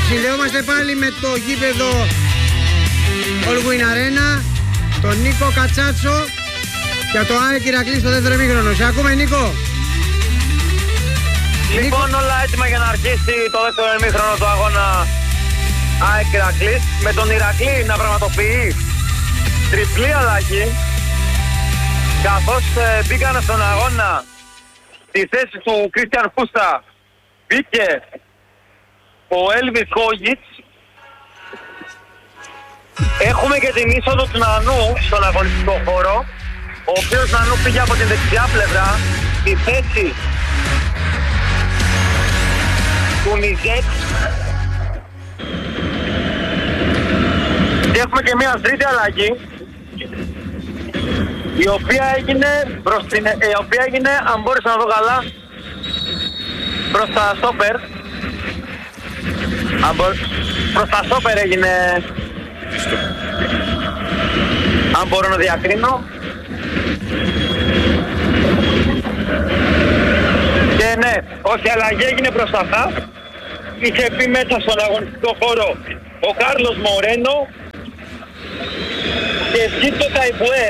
Συνδεόμαστε πάλι με το γήπεδο All Win Arena, τον Νίκο Κατσάτσο για το ΑΕΚ Ηρακλή στο δεύτερο ημίχρονο. Σε ακούμε, Νίκο. Λοιπόν, όλα έτοιμα για να αρχίσει το δεύτερο ημίχρονο του αγώνα ΑΕΚ Ηρακλής, με τον Ηρακλή να πραγματοποιεί τριπλή αλλαγή, καθώς μπήκαν στον αγώνα στη θέση του Κρίστιαν Φούστα. Μπήκε ο Έλβις Χόγιτς. Έχουμε και την είσοδο του Νανού στον αγωνιστικό χώρο, ο οποίος Νανού πήγε από την δεξιά πλευρά στη θέση του Νιζέτ. Και έχουμε και μια τρίτη αλλαγή, η οποία έγινε, αν μπόρεσα να δω καλά, προς τα στόπερ. Προς τα στόπερ έγινε, αν μπορώ να διακρίνω. Και ναι, όχι, αλλαγή έγινε προς τα χαφ. Είχε πει μέσα στον αγωνιστικό χώρο ο Κάρλος Μορένο και Ζήτο Ταϊμπουέ.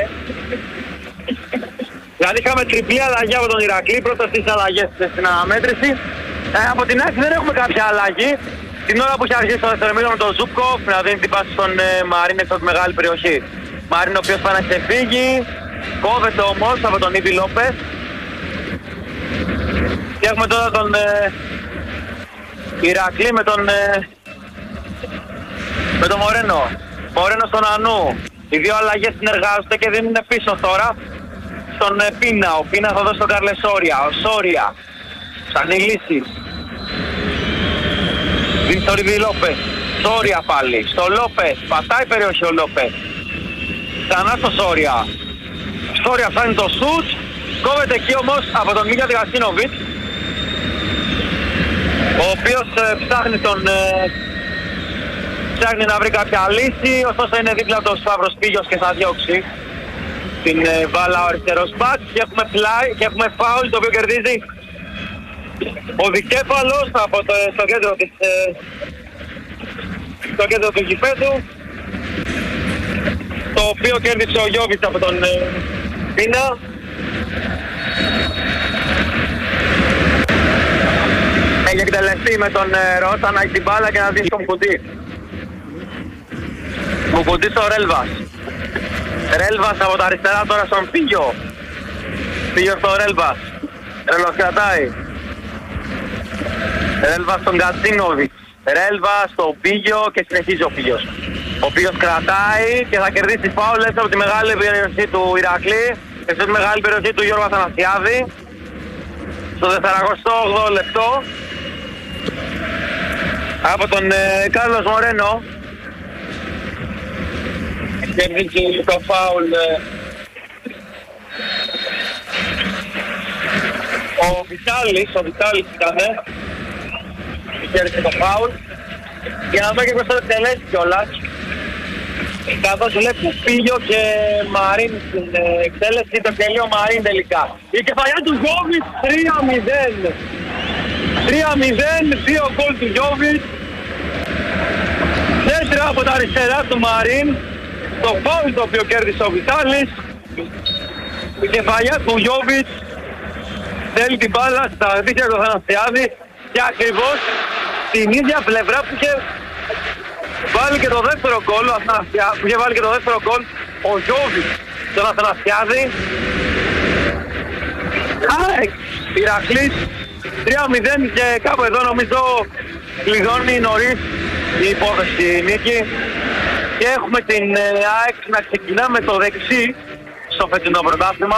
Δηλαδή είχαμε τριπλή αλλαγή από τον Ηρακλή, πρώτα στις αλλαγές στην αναμέτρηση. Από την άκρη δεν έχουμε κάποια αλλαγή. Την ώρα που είχε αρχίσει το δεύτερο ημίχρονο τον Ζούπκοφ να δίνει την πάση στον Μαρίν έξω από τη μεγάλη περιοχή. Μαρίν ο οποίος πάει να ξεφύγει, κόβεται όμως από τον Ήβι Λόπες. Και έχουμε τώρα τον Ηρακλή με τον Μορένο. Μορένο στον Ανού. Οι δύο αλλαγές συνεργάζονται και δίνουν πίσω τώρα στον Πίνα. Ο Πίνα θα δώσει τον Καρλε Σόρια. Ο Σόρια ψάχνει λύσεις. Δίνει στο Ρίβι Λόπες. Σόρια πάλι. Στο Λόπες. Πατάει περιοχή ο Λόπες. Ξανά στο Σόρια. Σόρια φτάνει το σουτ. Κόβεται εκεί όμως από τον Μίλια Τιγασίνοβιτ, ο οποίος ψάχνει να βρει κάποια λύση, ωστόσο είναι δίπλα από τον Σταύρος Πίγιος και θα διώξει την μπάλα ο αριστερός μπακ και έχουμε φάουλ, το οποίο κερδίζει ο δικέφαλος στο κέντρο του γηπέδου, το οποίο κέρδισε ο Γιώβιτς από τον Πίνα. Έχει εκτελεστεί με τον Ρώτα να έχει την μπάλα και να δει στο Μουκουντή. Μουκουντή στο Ρέλβας. Ρέλβας από τα αριστερά τώρα στον Πίγιο. Πίγιο στο Ρέλβας. Ρέλβας κρατάει. Ρέλβας στον Κατσίνοβιτς. Ρέλβας στον Πίγιο και συνεχίζει ο Πίγιος. Ο Πίγιος κρατάει και θα κερδίσει φάουλ έξω από τη μεγάλη περιοχή του Ηρακλή και στη μεγάλη περιοχή του Γιώργου Αθανασιάδη. Στο 48ο λεπτό από τον Κάρλος Μορένο. Κερδίζει το φάουλ ο Βιτάλης ήτανε. Κέρδισε το φάουλ. Για να δω και πώς θα εκτελέσει κιόλας. Καθώς βλέπω Πίγιο και Μαρίν στην εκτέλεση, το τελείο Μαρίν τελικά. Η κεφαλιά του Γιώβιτς 3-0. 3-0, 2 γκολ του Γιώβιτς. Μέτρα από τα αριστερά του Μαρίν. Το φάουλ το οποίο κέρδισε ο Βιτάλης. Η κεφαλιά του Γιώβιτς θέλει την μπάλα στα δίχτυα του Αθανασιάδη και ακριβώς την ίδια πλευρά που είχε βάλει και το δεύτερο γκολ, ο Γιώβιτς στον Αθανασιάδη. ΑΕΚ Ηρακλής 3-0 και κάπου εδώ νομίζω κλειδώνει νωρίς η υπόθεση νίκη και έχουμε την ΑΕΚ να ξεκινά με το δεξί στο φετινό πρωτάθλημα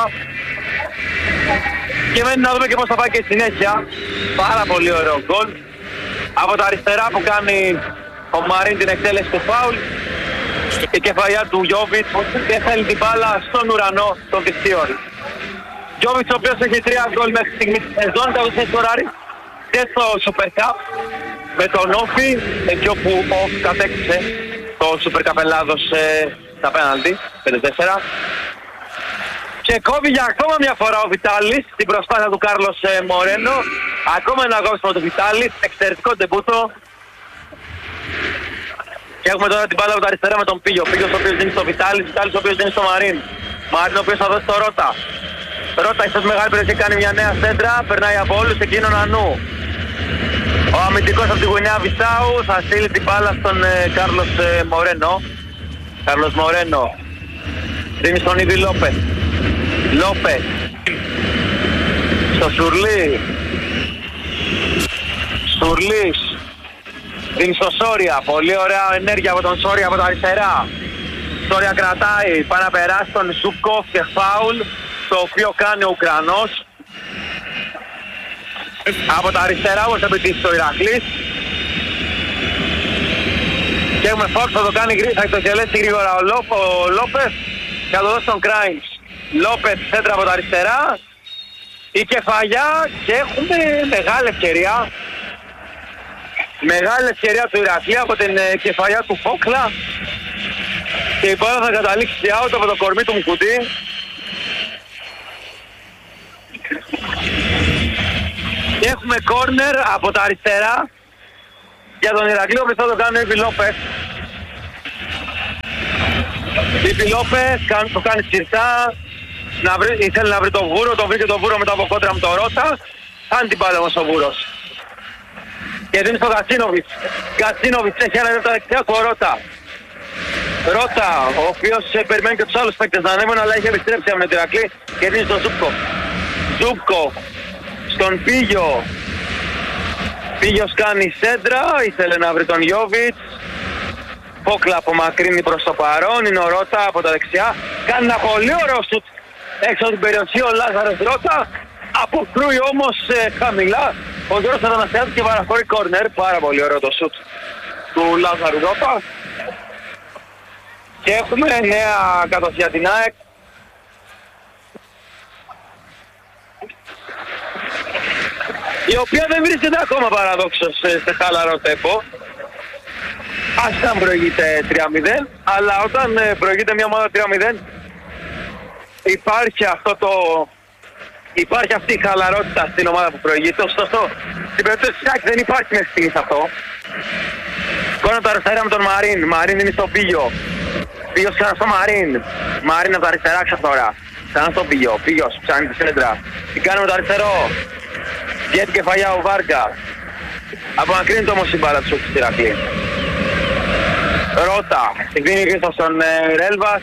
και μένει να δούμε και πώς θα πάει και η συνέχεια. Πάρα πολύ ωραίο γκολ από τα αριστερά που κάνει ο Μαρίν την εκτέλεση του φάουλ. Η κεφαλιά του Γιώβιτς και θέλει την μπάλα στον ουρανό των δυστύων. Γιώβιτς ο οποίος έχει 3 γκολ μέχρι στιγμή της σεζόν, καθώς έχει σκοράρει και στο Super Cup με τον Όφι, εκεί όπου ο Όφι κατέκτησε το Super Cup Ελλάδος στα πέναλτι, 5-4. Και κόβει για ακόμα μια φορά ο Βιτάλης στην προσπάθεια του Κάρλος Μορένο. Ακόμα ένα γκολ από τον Βιτάλη, εξαιρετικό ντεμπούτο. Και έχουμε τώρα την μπάλα από τα αριστερά με τον Πίγιο. Πίγιος ο οποίος δίνει στο Βιτάλης, Βιτάλης ο οποίος δίνει στο Μαρίν. Μαρίν ο οποίος θα δώσει στο Ρώτα. Ρώτα ίσως μεγάλη περιοχή, κάνει μια νέα σέντρα, περνάει από όλους, εκείνον Ανού. Ο αμυντικός από τη Γουινέα Βισάου θα στείλει την μπάλα στον Κάρλος Μορένο. Κάρλος Μορένο δίνει στον Ήβι Λόπες. Λόπες στο Σουρλί. Σουρλής δίνει στο Σόρια. Πολύ ωραία ενέργεια από τον Σόρια από τα αριστερά. Σόρια κρατάει, πάει να περάσει τον Ζουμπκοφ και φάουλ, το οποίο κάνει ο Ουκρανός. Από τα αριστερά όμως θα επιτύχει το Ηρακλής. Και έχουμε φάουλ, θα το εκτελέσει γρήγορα ο Λόπες και θα το δώσει τον Κράινς. Λόπες σέντρα από τα αριστερά. Η κεφαλιά και έχουμε μεγάλη ευκαιρία. Μεγάλη ευκαιρία του Ηρακλή από την κεφαλιά του Φόκλα. Και η μπάλα θα καταλήξει out από το κορμί του Μουκουτί. Και έχουμε κόρνερ από τα αριστερά για τον Ηρακλή, που θα το κάνει ο Ήβι Λόπες. Ήβι Λόπες το κάνει συρτά. Ήθελε να βρει το Βούρο, το βρήκε το Βούρο μετά από κόντρα με το Ρώτα. Χάνει την μπάλα όμως ο Βούρος. Και δίνει στο Γκατσίνοβιτς. Γκατσίνοβιτς έχει ένα λεπτό δεξιά του Ρώτα. Ρώτα, ο οποίος περιμένει και τους άλλους παίκτες να ανέβουν, αλλά έχει επιστρέψει από την Ηρακλή και δίνει στον Ζούπκο. Ζούπκο στον Πίγιο. Πίγιος κάνει σέντρα, ήθελε να βρει τον Γιόβιτς. Φόκλα απομακρύνει προς το παρόν, είναι ο Ρώτα από τα δεξιά. Κάνει ένα πολύ ωραίο σουτ έξω από την περιοχή ο Λάζαρος Ρώτα. Αποκρούει όμως χαμηλά. Ο Γιώργος Αθανασιάδης και παραχωρεί κόρνερ. Πάρα πολύ ωραίο το σουτ του Λάζαρου Ρώτα. Και έχουμε νέα κατοχή για την ΑΕΚ. Η οποία δεν βρίσκεται ακόμα παραδόξως σε χαλαρό τέμπο. Ας αν προηγείται 3-0, αλλά όταν προηγείται μια ομάδα 3-0 υπάρχει αυτή η χαλαρότητα στην ομάδα που προηγείται. Ωστόσο, στην περίπτωση της ΑΕΚ δεν υπάρχει μέχρι στιγμής αυτό. Κόνα το αριστερά με τον Μαρίν. Μαρίν είναι στο Πίγιο. Πίγιος ξανά στο Μαρίν. Μαρίν από τα αριστερά τώρα. Ξανά στο Πίγιο. Πίγιος ψάχνει τη σέντρα. Τι κάνει με το αριστερό. Βγαίνει κεφαλιά ο Βάρκα. Απομακρύνεται όμως η μπάλα του στη Ηρακλή. Ρώτα. Δίνει πίσω στον Ρέλβας.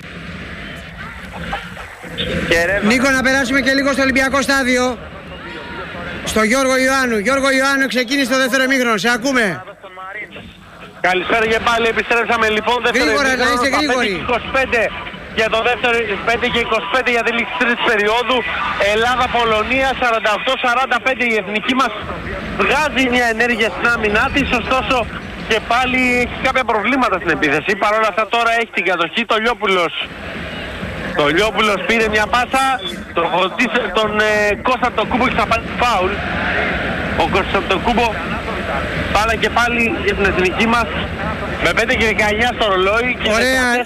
Νίκο, να περάσουμε και λίγο στο Ολυμπιακό στάδιο. Στο Γιώργο Ιωάννου. Γιώργο Ιωάννου ξεκίνησε το δεύτερο ημίχρονο. Σε ακούμε. Καλησπέρα και πάλι, επιστρέψαμε λοιπόν δεύτερο ημίχρονο στα 5:25 για το δεύτερο 5 και 25 για τη λήξη της τρίτης περίοδου. Ελλάδα-Πολωνία 48-45, η εθνική μας βγάζει μια ενέργεια στην άμυνά της, ωστόσο και πάλι έχει κάποια προβλήματα στην επίθεση. Παρ' όλα αυτά τώρα έχει την κατοχή το Λιόπουλος πήρε μια πάσα, τον Κωνσταντοκούμπο και θα πάρει φάουλ. Ο Κωνσταντοκούμπο πάλι και πάλι για την εθνική μας με 5 και 19 στο ρολόι. Και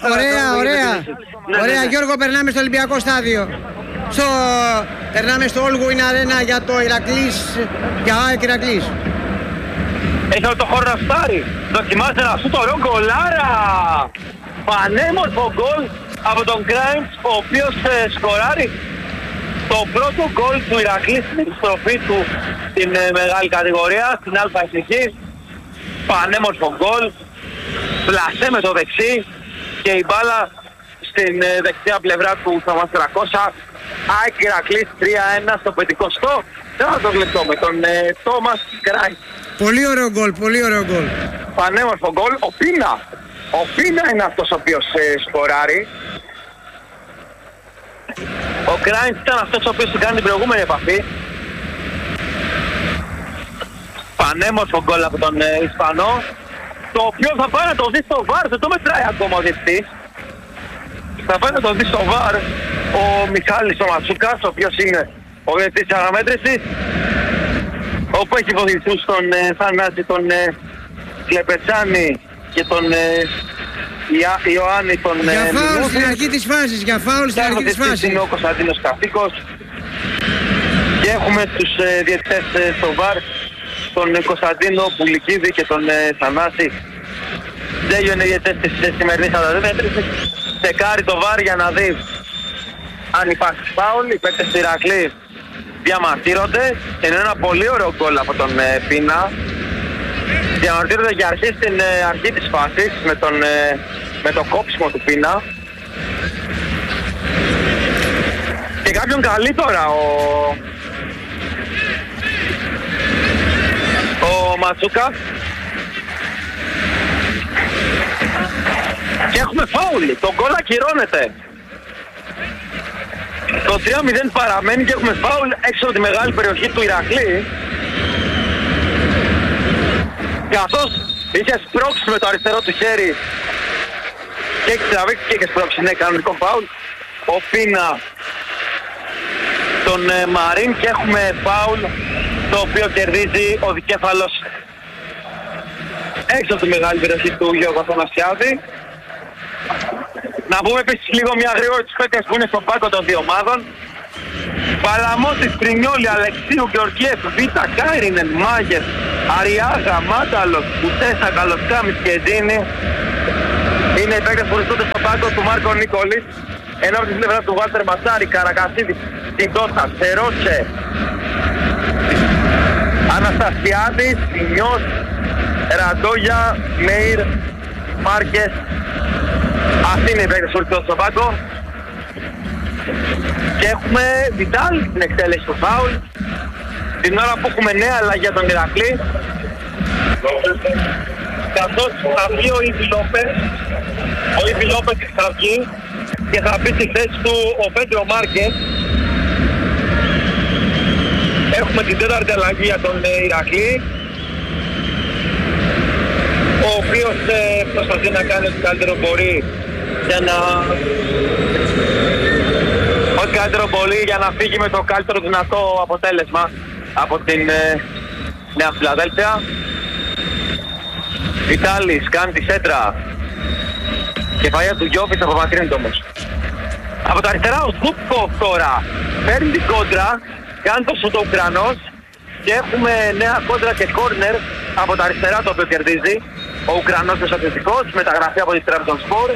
ωραία, Γιώργο, περνάμε στο Ολυμπιακό στάδιο. Περνάμε στο All Win Arena για το Ηρακλής, για ΑΕΚ Ηρακλής. Έχει όλο το χώρο να στάρει. Δοκιμάζεται να σου το ωραίο γκολάρα. Πανέμορφο γκολ από τον Κράινς, ο οποίος σκοράρει το πρώτο γκολ του Ηρακλή στην επιστροφή του στην μεγάλη κατηγορία, στην Α' Εθνική. Πανέμορφο γκολ, πλασέ με το δεξί και η μπάλα στην δεξιά πλευρά του Θωμάς 300. ΑΕΚ Ηρακλής 3-1 στο 50. Δεν θα το γλεπτώ με τον Τόμας Κράινς. Πολύ ωραίο γκολ, πολύ ωραίο γκολ. Πανέμορφο γκολ. Ο Πίνα είναι αυτός ο οποίος σκοράρει. Ο Κράινς ήταν αυτός ο οποίος κάνει την προηγούμενη επαφή. Πανέμορφο γκολ από τον Ισπανό, το οποίο θα πάει να το δει στο VAR, δεν το μετράει ακόμα ο διευθυντής. Θα πάει να το δει στο VAR ο Μιχάλης ο Ματσούκας, ο οποίος είναι ο διευθυντής της αναμέτρησης, όπου έχει βοηθούς τον Θανάση, τον Κλεπετσάνη και τον Ιωάννη τον για φάουλ στην αρχή της φάσης, για φάουλ στην αρχή της φάσης. Είναι ο Κωνσταντίνος Καφίκος. Και έχουμε τους διαιτητές στο VAR, τον Κωνσταντίνο Πουλικίδη και τον Θανάση Τέλειωνε οι αιτές της σημερινής αναδέτρησης. Τσεκάρει το βάρ για να δει αν υπάρχει φάουλ. Οι παίκτες του Ηρακλή διαμαρτύρονται. Είναι ένα πολύ ωραίο γκολ από τον Πίνα. Διαμαρτύρονται για αρχή στην αρχή της φάσης με το κόψιμο του Πίνα. Και κάποιον καλεί τώρα ο Ματσούκα. Και έχουμε φάουλ. Το γκολ ακυρώνεται. Το 3-0 παραμένει και έχουμε φάουλ έξω από τη μεγάλη περιοχή του Ηρακλή. Καθώς είχε σπρώξει με το αριστερό του χέρι και έχει τραβήξει και έχει σπρώξει, ναι, κανονικό φάουλ, ο Πίνα τον Μαρίν, και έχουμε φάουλ το οποίο κερδίζει ο δικέφαλος έξω από τη μεγάλη περιοχή του Γιώργου Αθανασιάδη. Να πούμε επίσης λίγο μια γρήγορα τους παίκτες που είναι στο πάγκο των δύο ομάδων. Παλαμώτης, Πρινιόλη, Αλεξίου, Γεωργιέφ, Βίτα, Κάιρινεν, Μάγερ, Αριάγα, Μάταλος, Κουτέσα, Καλοσκάμις και Ζήνη είναι οι παίκτες που βρίσκονται στο πάγκο του Μάρκο Νίκολης. Ενώ από την πλευρά του Βάλτερ Ματσάρη, Καρακασίδη, Τιντόσα, Σερότσε, Αναστασιάδης, Σινιός, Ραντόγια, Μέιρ, Μάρκες. Αυτοί είναι οι παίκτες που βρίσκονται στο πάγκο. Και έχουμε Βιτάλ στην εκτέλεση του φάουλ. Την ώρα που έχουμε νέα αλλαγή για τον Ηρακλή. Καθώς θα βγει ο Ήβι Λόπες. Ο Ήβι Λόπες θα βγει και θα μπει στη θέση του ο Πέντρο Μάρκες. Έχουμε την τέταρτη αλλαγή για τον Ηρακλή, ο οποίος προσπαθεί να κάνει ό,τι καλύτερο μπορεί για να... ό,τι καλύτερο μπορεί για να φύγει με το καλύτερο δυνατό αποτέλεσμα από την Νέα Φιλαδέλφια. Βιτάλης κάνει τη σέντρα. Κεφαλιά του Γιώβιτς απομακρύνεται όμως. Από τα αριστερά ο Ζούπκοφ τώρα παίρνει την κόντρα, κάνει το σούτο Ουκρανός και έχουμε νέα κόντρα και κόρνερ από τα αριστερά, το οποίο κερδίζει ο Ουκρανός ως αθλητικός, μεταγραφή από τη Trabzonspor.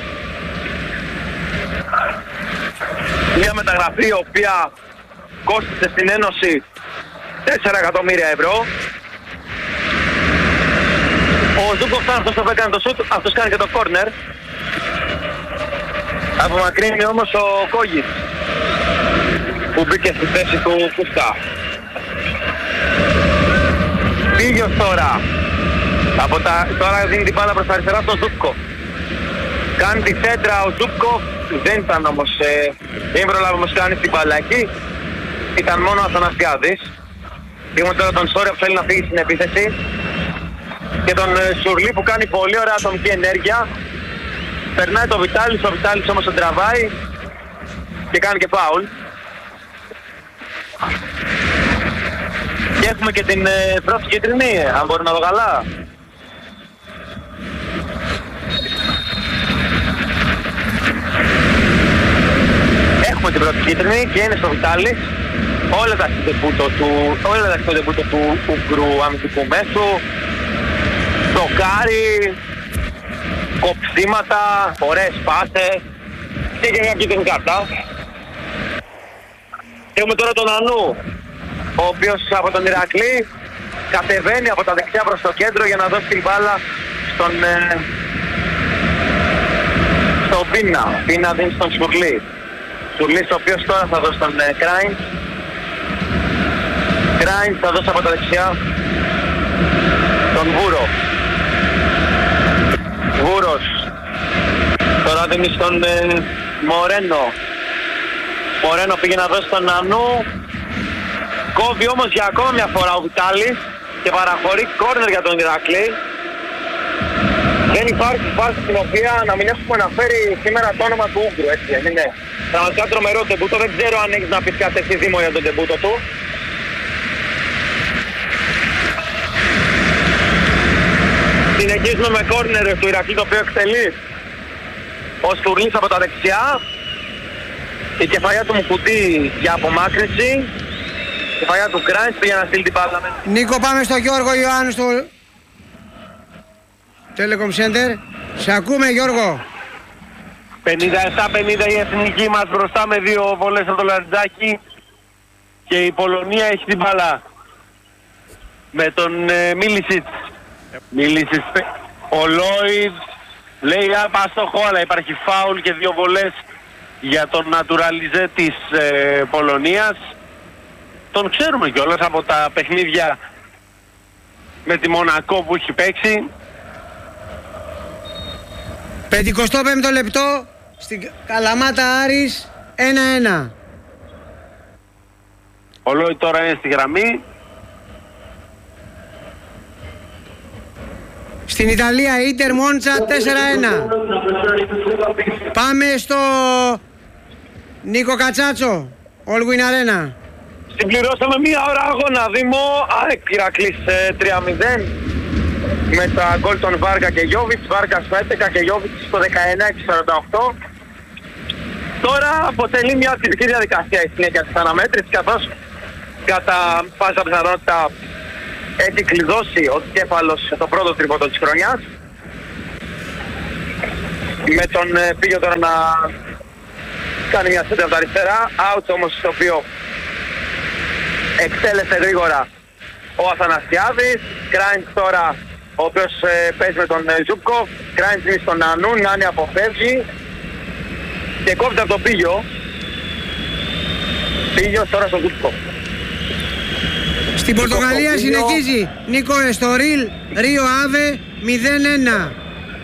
Μια μεταγραφή η οποία κόστησε στην Ένωση 4 εκατομμύρια ευρώ. Ο Ζούκοφ ήταν αυτός που έκανε το σούτ, αυτός κάνει και το κόρνερ. Απομακρύνει όμως ο Κόγης που μπήκε στη θέση του Φούσκα. Πήγιος τώρα. Τώρα δίνει την μπάλα προς τα αριστερά στον Ζούκοφ. Κάνει τη σέντρα ο Ζούκοφ. Δεν ήταν όμως, δεν προλάβει όμως κάνει την μπάλα εκεί. Ήταν μόνο ο Αθανασιάδης. Έχουμε τώρα τον Σόρια που θέλει να φύγει στην επίθεση. Και τον Σουρλί που κάνει πολύ ωραία ατομική ενέργεια. Περνάει το Βιτάλης, ο Βιτάλης όμως τον τραβάει και κάνει και φάουλ. Και έχουμε και την πρώτη κίτρινη, αν μπορεί να δω καλά. Έχουμε την πρώτη κίτρινη και είναι στο Βιτάλης. Όλα τα ντεμπούτο του Ούγκρου αμυντικού μέσου. Δοκάρι, κοψίματα, ωραίες πάσες και μια κίτρινη κάρτα. Έχουμε τώρα τον Ανού, ο οποίος από τον Ηρακλή κατεβαίνει από τα δεξιά προς το κέντρο για να δώσει την μπάλα στον Πίνα. Πίνα δίνει στον Σουρλί. Σουρλής ο οποίος τώρα θα δώσει τον Κράιν. Κράιν θα δώσει από τα δεξιά τον Βούρο. Βούρος τώρα δίνει στον Μορένο. Μορένο πήγε να δώσει τον Νανού. Κόβει όμως για ακόμα μια φορά ο Βιτάλης και παραχωρεί κόρνερ για τον Ηρακλή. Δεν υπάρχει φάση στην οποία να μην έχουμε αναφέρει σήμερα το όνομα του Ούγκρου, έτσι δεν είναι? Πραγματικά τρομερό ντεμπούτο, δεν ξέρω αν έχεις να πεις κάτι εσύ Δήμο για τον ντεμπούτο του. Συνεχίζουμε με κόρνερ του Ηρακλή, το οποίο εκτελεί ο Στουρλής από τα δεξιά. Η κεφαλιά του Μουκουτή για απομάκρυνση. Η κεφαλιά του Γκράινς πήγε να στείλει την μπάλα. Νίκο, πάμε στο Γιώργο Ιωάννου στο Telecom Center. Σε ακούμε, Γιώργο. 57-50 η εθνική μας μπροστά με 2 βολές από το Λαριτζάκι και η Πολωνία έχει την μπάλα με τον Μίλισιτς. Μίλισιτς, ο Λόιτ λέει άστοχο, αλλά υπάρχει φάουλ και 2 βολές για τον νατουραλιζέ της Πολωνίας. Τον ξέρουμε κιόλας από τα παιχνίδια με τη Μονακό που έχει παίξει. 55ο λεπτό στην Καλαμάτα Άρης 1-1. Ο Λόιτ τώρα είναι στη γραμμή. Στην Ιταλία Ίντερ Μόντσα 4-1. Πάμε στο Νίκο Κατσάτσο, Όλγουιν Αρένα. Συμπληρώσαμε μία ώρα αγώνα. Δήμο ΑΕΚ Ηρακλής 3-0 με τα γκολ των Βάργα και Γιόβιτς. Βάργα στο 11 και Γιόβιτς στο 19-48. Τώρα αποτελεί μια τυπική διαδικασία η συνέχεια της αναμέτρησης, καθώς κατά πάσα πιθανότητα έχει κλειδώσει ο Κέφαλος το πρώτο τρίποντο της χρονιάς. Με τον Πίγιο τώρα να κάνει μια σέντα από τα αριστερά. Out όμως το οποίο εκτέλεσε γρήγορα ο Αθανασιάδης. Κράιντς τώρα ο οποίος παίζει με τον Ζούπκοφ. Κράιντς είναι στον Νανού, Νάνη αποφεύγει και κόβεται από τον Πίγιο. Πίγιος τώρα στον Ζούπκοφ. Στην Πορτογαλία συνεχίζει Νίκο Εστορίλ, Ρίο Άβε 0-1.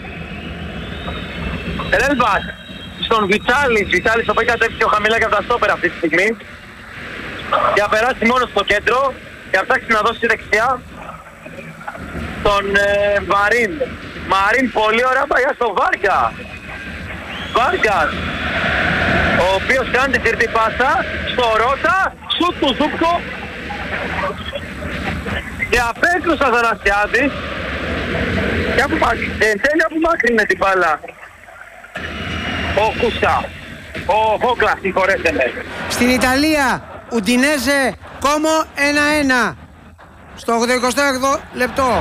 Ρέλμπακ στον Βιτσάλης το οποίο κατέβει πιο χαμηλά και από τα στόπερα αυτή τη στιγμή. Για να περάσει μόνο στο κέντρο και να ψάξει να δώσει δεξιά τον Μαρίν. Μαρίν πολύ ωραία παγιά στο Βάρκα. Βάρκας, ο οποίος κάνει την τυρτή πάσα στο Ρώτα, σουτ του Ζούπκο και απέκρουσε ο Αθανασιάδης και τέλεια που μάκρυνε την μπάλα ο Κούστα, ο Χόκλα, συγχωρέστε με. Στην Ιταλία Ουντινέζε Κόμο 1-1 στο 88 λεπτό.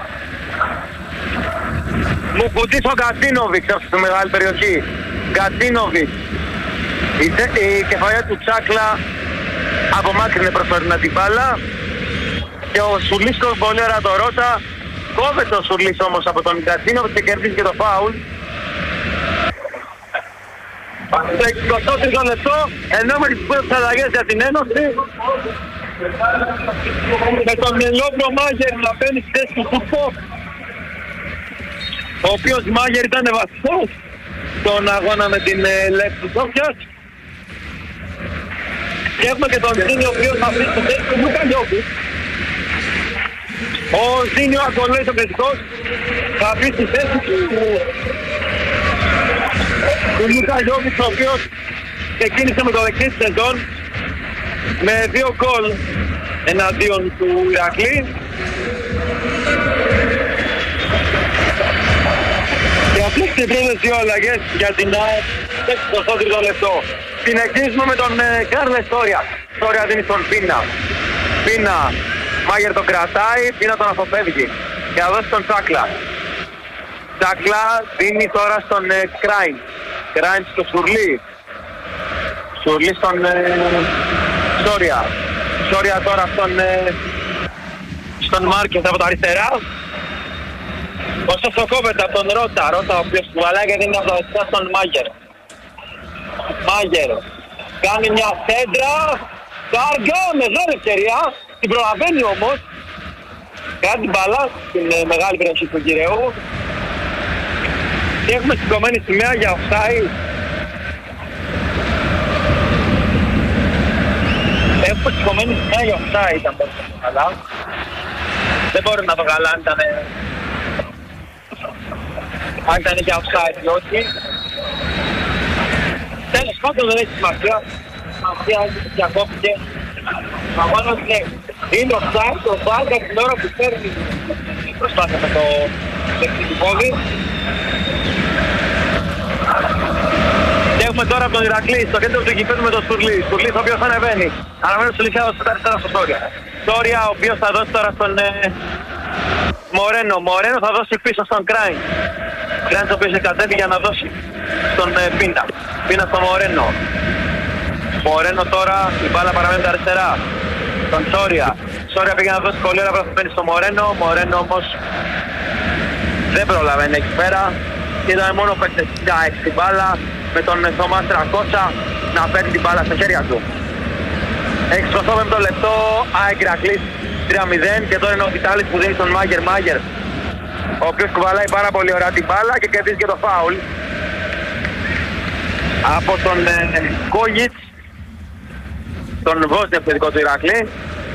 Μου κουτίσει ο Γκατσίνοβιτς στη μεγάλη περιοχή. Γκατσίνοβιτς. Η κεφαλιά του Τσάκλα απομάκρυνε προσωρινά την μπάλα και ο Σουρλής πολύ ωραία το Ρώτα. Κόβεται ο Σουρλής όμως από τον Γκατσίνοβιτς και κερδίζει και το φάουλ. Στο 23ο λεπτό, ενώ με τις πρώτες αλλαγές για την Ένωση, με τον Μελόμπρο Μάγερ να παίρνει στη θέση του Τούπο, ο οποίος Μάγερ ήταν βασικός στον αγώνα με την Λέξη του Σόφιας. Και έχουμε και τον Ζήνιο, ο οποίος θα βρει στη θέση του Λούκα Γιόβιτς. Ο Ζήνιο ακολουθεί ο κριτικός, θα βρει στη θέση του Λούκα Γιόβιτς, ο οποίος ξεκίνησε με το δεξί της σεζόν με 2 γκολ εναντίον του Ηρακλή. Και αυτές τις πρώτες 2 αλλαγές για την ΑΕΚ στο 3ο λεπτό. Συνεχίζουμε με τον Κάρλες Σόρια. Σόρια δίνει στον Πίνα. Πίνα, Μάγερ τον κρατάει, Πίνα τον αποφεύγει. Και θα δώσει τον Τσάκλα. Τσάκλα δίνει τώρα στον Κράιν. Κράιν στο Σουρλί. Σουρλί στον Σόρια. Σόρια τώρα στον Μάρκες από τα αριστερά. Ωστόσο κόβεται από τον Ρώτα. Ρώτα ο οποίος κουβαλάει και δίνει από τα αριστερά στον Μάγερ. Μάγερ κάνει μια σέντρα. Κάργα, μεγάλη ευκαιρία. Την προλαβαίνει όμως. Κάνει την μπάλα στην μεγάλη περιοχή του Κυραίου. Και έχουμε σηκωμένη σημαία για offside. Έχουμε σηκωμένη σημαία για offside, αν μπορείς να το καλά. Δεν μπορεί να το καλά αν ήταν για offside ή όχι. Τέλος πάντων δεν έχει σημασία. Σημασία διακόπηκε. Αγώνας είναι offside, το Βάρκα την ώρα που φέρνει προσπάθεια με το δεξί του πόδι. Και έχουμε τώρα από τον Ηρακλή στο κέντρο του γηπέδου με τον Σουρλί. Σουρλί ο οποίος ανεβαίνει. Αναμένει ο Σουρλί θα δώσει τα αριστερά στο Σόρια. Σόρια ο οποίος θα δώσει τώρα στον Μορένο θα δώσει πίσω στον Κράιν. Κράιν ο οποίος κατέβει για να δώσει στον Πίνα. Πίνα στο Μορένο. Μορένο τώρα, η μπάλα παραμένει αριστερά. Τον Σόρια. Σόρια πήγε να δώσει πολύ ώρα προς στο Μορένο. Μορένο όμως δεν προλαβαίνει εκεί πέρα. Ήταν μόνο παίκτες 6 μπάλα με τον Θωμάς 300 να παίρνει την μπάλα στα χέρια του. 65 λεπτό, ΑΕΚ Ηρακλής 3-0 και τώρα είναι ο Βιτάλης που δίνει στον Μάγερ, ο οποίος κουβαλάει πάρα πολύ ωραία την μπάλα και κερδίζει και το φάουλ από τον Κόγιτς, τον Βόσνιο επιθετικό του Ηρακλή.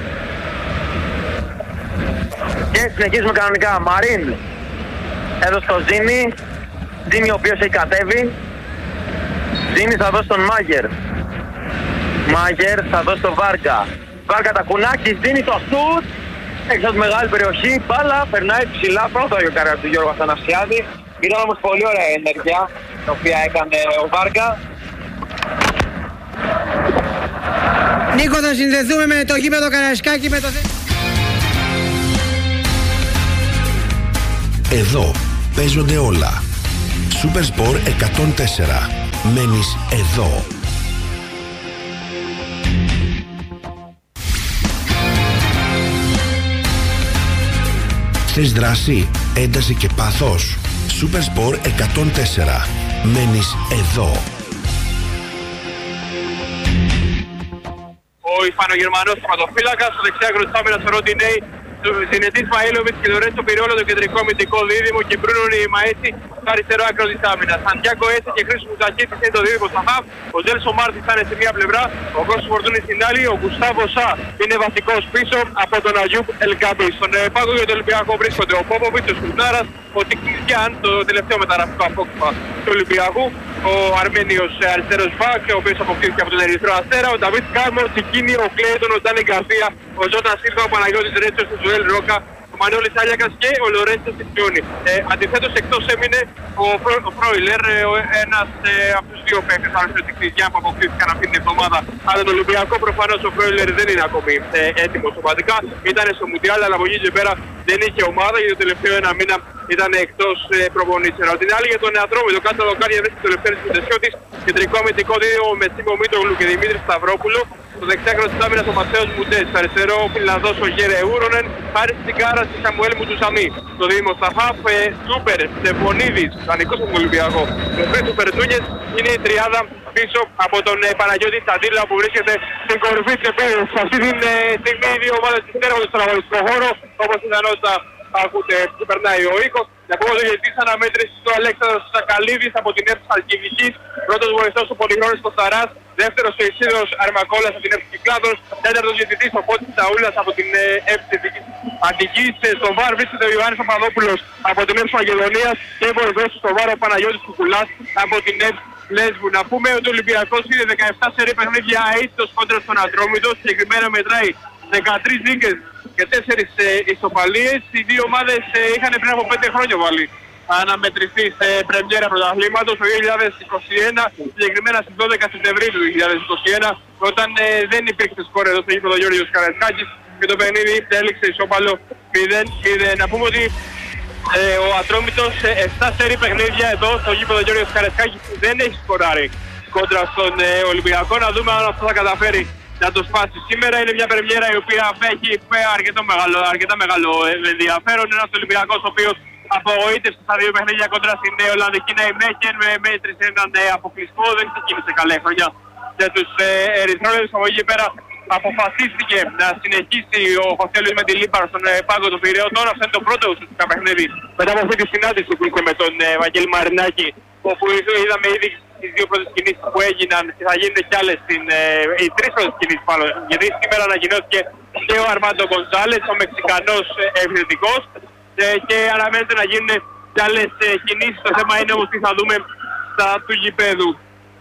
Και συνεχίζουμε κανονικά. Μαρίν εδώ στο Ζήνη, Ζήνη ο οποίος έχει κατέβει. Ζήνη θα δώσει τον Μάγερ θα δώσει τον Βάρκα. Βάρκα τα κουνάκι, δίνει το σουτ έξω από τη μεγάλη περιοχή, μπάλα περνάει ψηλά πρώτα η καριέρα του Γιώργου Αθανασιάδη. Ήταν όμως πολύ ωραία ενέργεια την οποία έκανε ο Βάρκα. Νίκο, θα συνδεθούμε με το γήπεδο Καραϊσκάκη με το... Εδώ παίζονται όλα. Super Sport 104. Μένεις εδώ. Θες δράση, ένταση και πάθος? Super Sport 104. Μένεις εδώ. Ο Ισπανογερμανός τερματοφύλακας, στο δεξιά άκρο της άμυνας ο Ροντινέη, Ζινετής Μαΐλοβιτς και Λορέντσο Πυριόλο το κεντρικό αμυντικό δίδυμο και Μπρούνο Νιημαέτσι στο αριστερό άκρο της άμυνας. Σαντιάκο Έση και Χρήστος Μουτσακίτης είναι το δίδυμο στα χαφ, ο Τζέλσο Μάρτης θα είναι σε μία πλευρά, ο Κώστας Φορτούνης στην άλλη, ο Γκουστάβο Σα είναι βασικός πίσω από τον Αγιούπ Ελκαμπή. Στον πάγκο για το Ολυμπιακό βρίσκονται ο Πόποβιτς, ο Σκουρνάρας, ο Τικνιζιάν, το τελευταίο μεταγραφικό απόκτημα του Ολυμπιακού, ο Αρμένιος αριστερός μπακ, ο οποίος αποκτήθηκε από τον Ερυθρό Αστέρα, ο Νταβίτ Κάρμο, ο Τσικίνη, ο Κλέιτον, ο Τζάνι Γκαρσία, ο Ζώτα Σίλβα, ο Παναγιώτης Ρέτσος, ο Ζουέλ Ρόκα, ο Μανώλης Άλιακας και ο Λορέντσο Τιτσιόνι. Αντιθέτως εκτός έμεινε ο Φρόιλερ, ένας από τους δύο παίκτες αριστερός Τικνιζιάν που αποκτήθηκαν αυτήν την εβδομάδα. Αλλά τον Ολυμπιακό προφανώς ο Φρόιλερ δεν είναι ακόμη έτοιμος σωματικά. Ήταν στο Μουντιάλ, αλλά από εκεί και πέρα δεν είχε ομάδα για το τελευταίο ένα μήνα ήταν εκτός προπονήσεων. Από την άλλη για τον Ατρόμητο, κάτω από το Κάρια βρίσκεται το Λευτέρης Μητεσιώτης, κεντρικό αμυντικό δίδυμο με Τσίμο Μίτογλου και Δημήτρη Σταυρόπουλο. Στο δεξιά άκρο της άμυνας ο Ματθαίος Μουντές, στο αριστερό ο Φιλανδός ο Γέρε Ούρονεν, Χάρης Τσικάρας και Σαμουέλ Μουτουσαμί. Στο δίδυμο στα χαφ, Σούπερ, Στεφονίδης, δανεικός από τον Ολυμπιακό. Ο Χρήστοφερ Τούνιες είναι η τριάδα πίσω από τον Παναγιώτη Τσαντήλα που βρίσκεται στην κορυφή της επίδεσης. Αυτή την στιγμή οι δύο ομάδες πιστεύουν στον αγωνιστικό χώρο, όπως πιθανότητα ακούτε που περνάει ο οίκος. Για ακόμα το διαιτητής αναμέτρηση του Αλέξανδρος Σακαλίδης από την ΕΦΣ Αλκιβικής. Πρώτος βοηθός ο Πολυγρόνης Κωνσταράς. Δεύτερος ο Ισίδωρος Αρμακόλας από την ΕΦΣ Κυκλάδος. Τέταρτος διαιτητής ο Φώτης Σαούλας από την ΕΦΣ Αττικής. Στο ΒΑΡ βρίσκεται ο Ιωάννης Παπαδόπουλος από την ΕΦΣ Μακεδονίας και βοηθός στο ΒΑΡ ο Παναγιώτης Κουκουλάς από την ΕΦΣ Λέσβου. Να πούμε ότι ο Ολυμπιακός είναι 17 σερί παιχνίδια αίτητος κόντρα στον Ατρόμητο. Συγκεκριμένα μετράει 13 νίκες και 4 ισοπαλίες. Οι δύο ομάδες είχαν πριν από 5 χρόνια βάλει αναμετρηθεί σε πρεμιέρα πρωταθλήματος το 2021, συγκεκριμένα στις 12 Σεπτεμβρίου του 2021, όταν δεν υπήρξε σκορ εδώ στο γήπεδο Γιώργος Καραϊσκάκης και το παιχνίδι έληξε ισόπαλο 0-0. Να πούμε ότι ο Ατρόμητος 7 σερί παιχνίδια εδώ στο γήπεδο Γιώργος Καραϊσκάκης δεν έχει σκοράρει κόντρα στον Ολυμπιακό. Να δούμε αν αυτό θα καταφέρει να το σπάσει. Σήμερα είναι μια πρεμιέρα η οποία έχει αρκετά μεγάλο ενδιαφέρον. Ένας Ολυμπιακός ο οποίος απογοήτευσε στα δύο παιχνίδια κόντρα στην Ολλανδική Ναϊμέχεν με μέτρησε έναν αποκλεισμό. Δεν ξεκίνησε καλή χρονιά για τους Ερυθρόλεπτους. Από εκεί πέρα αποφασίστηκε να συνεχίσει ο Χωσέλης με τη Λίπαρο στον πάγκο του Πειραιώ. Τώρα αυτό είναι το πρώτο ουσιαστικά παιχνίδι μετά από αυτή τη συνάντηση που είχε με τον Βαγγέλη Μαρινάκη, όπου είδαμε ήδη τις δύο πρώτες κινήσεις που έγιναν και θα γίνουν κι άλλες, οι τρεις πρώτες κινήσεις μάλλον, γιατί σήμερα ανακοινώθηκε και ο Αρμάντο Γκονζάλες, ο Μεξικανός επιθετικός, και αναμένεται να γίνουν κι άλλες κινήσεις. Το θέμα είναι όμως τι θα δούμε στα του γηπέδου.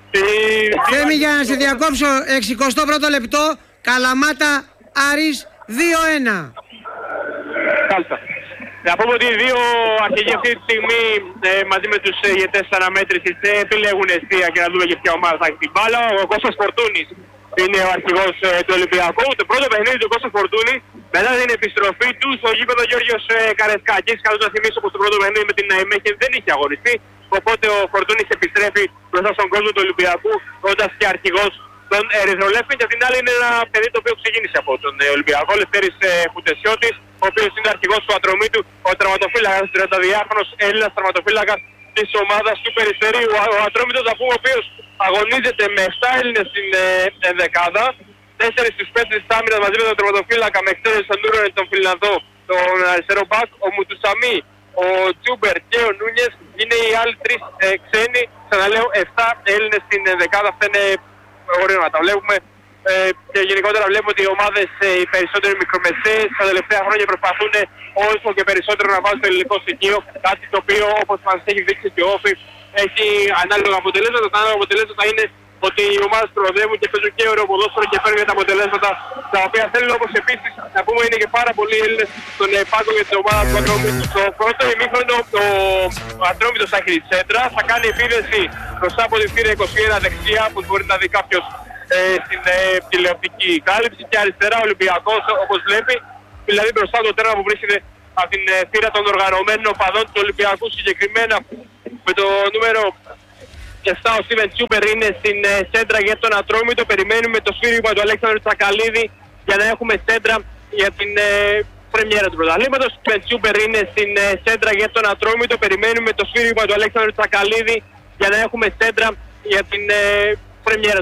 Θέμη, για να σε διακόψω, 61ο λεπτό, Καλαμάτα Άρης 2-1. Κάλιστα. Να πούμε ότι οι δύο αρχηγοί αυτή τη στιγμή μαζί με τους ηγετές της αναμέτρησης επιλέγουν αιστεία και να δούμε και ποια ομάδα θα έχει την μπάλα. Ο Κώστας Φορτούνης είναι ο αρχηγός του Ολυμπιακού. Το πρώτο παιχνίδι του Κώστα Φορτούνη μετά την επιστροφή του στο γήπεδο Γιώργος Καρεσκάκης. Καλό να θυμίσω πως το πρώτο παιχνίδι με την Ναϊμέχεν δεν είχε αγωνιστεί. Οπότε ο Φορτούνης επιστρέφει μπροστά στον κόσμο του Ολυμπιακού όντας και αρχηγός των Ερυθρολεύκων. Και απ' την άλλη είναι ένα παιδί το οποίο ξεκίνησε από τον Ολυμπιακό, Λευτέρης Χουτεσιώτης, ο οποίος είναι αρχηγός του Ατρομήτου, ο τραυματοφύλακας, 32χρονος Έλληνας τραυματοφύλακας της ομάδας του Περιστερίου. Ο Ατρόμητος, θα πούμε, ο οποίος αγωνίζεται με 7 Έλληνες στην ενδεκάδα, 4 στους 5 της άμυνας μαζί με τον τραυματοφύλακα, με εξαίρεση τον Νούρον, τον Φιλανδό, τον αριστερό μπακ, ο Μουτουσαμί, ο Τσούμπερ και ο Νούνιες είναι οι άλλοι 3 ξένοι. Ξαναλέω, 7 Έλληνες στην ενδεκάδα. Αυτά είναι ωραία να τα βλέπουμε. Και γενικότερα βλέπουμε ότι οι ομάδες, οι περισσότεροι μικρομεσαίες, τα τελευταία χρόνια προσπαθούν όσο και περισσότερο να βάζουν το ελληνικό στοιχείο. Κάτι το οποίο, όπως μας έχει δείξει και ο Όφη, έχει ανάλογα αποτελέσματα. Τα ανάλογα αποτελέσματα είναι ότι οι ομάδες προοδεύουν και παίζουν και ωραιοποδόσφαιρο και φέρνουν τα αποτελέσματα τα οποία θέλουν. Όπως επίσης να πούμε είναι και πάρα πολλοί Έλληνες στον πάγκο για την ομάδα του Ατρόμητου. Στο πρώτο ημίχρονο ο Ατρόμητος θα έχει τη σέντρα, θα κάνει επίδεση μπροστά από τη θύρα 21 δεξιά που μπορεί να δει κάποιος στην τηλεοπτική κάλυψη, και αριστερά ο Ολυμπιακός όπως βλέπει, δηλαδή μπροστά το τέρμα που βρίσκεται από την θύρα των οργανωμένων οπαδών του Ολυμπιακού, συγκεκριμένα με το νούμερο 7 ο Στίβεν Τσούπερ είναι στην σέντρα για τον Ατρόμητο. Περιμένουμε το σφύριγμα του Αλέξανδρου Τσακαλίδη για να έχουμε σέντρα για την πρεμιέρα του πρωταθλήματος. Ο Στίβεν Τσούπερ είναι στην σέντρα για τον Ατρόμητο. Περιμένουμε το σφύριγμα του Αλέξανδρου Τσακαλίδη για να έχουμε σέντρα για την πρεμιέρα